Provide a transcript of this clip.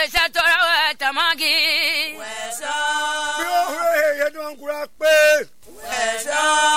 Orisa tora tamagi. Wesa. Bro, hey, you don't grab pay. Wesa.